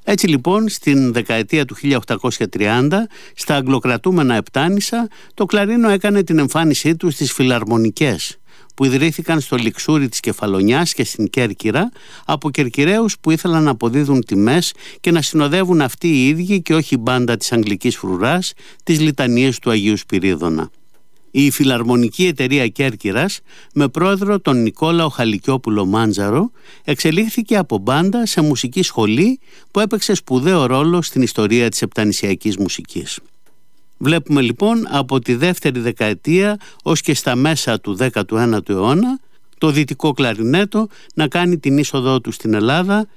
Έτσι λοιπόν στην δεκαετία του 1830 στα αγγλοκρατούμενα Επτάνησα το κλαρίνο έκανε την εμφάνισή του στις φιλαρμονικές που ιδρύθηκαν στο λιξούρι της Κεφαλονιάς και στην Κέρκυρα από κερκυραίους που ήθελαν να αποδίδουν τιμές και να συνοδεύουν αυτοί οι ίδιοι και όχι η μπάντα της Αγγλικής Φρουράς τις λιτανίες του Αγίου Σπυρίδωνα. Η Φιλαρμονική Εταιρεία Κέρκυρας με πρόεδρο τον Νικόλαο Χαλικιόπουλο Μάντζαρο εξελίχθηκε από μπάντα σε μουσική σχολή που έπαιξε σπουδαίο ρόλο στην ιστορία της επτανησιακής μουσικής. Βλέπουμε λοιπόν από τη δεύτερη δεκαετία ως και στα μέσα του 19ου αιώνα το δυτικό κλαρινέτο να κάνει την είσοδό του στην Ελλάδα